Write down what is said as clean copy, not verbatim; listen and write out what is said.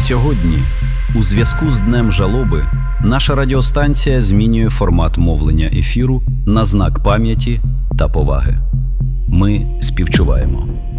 Сьогодні, у зв'язку з Днем жалоби, наша радіостанція змінює формат мовлення ефіру на знак пам'яті та поваги. Ми співчуваємо.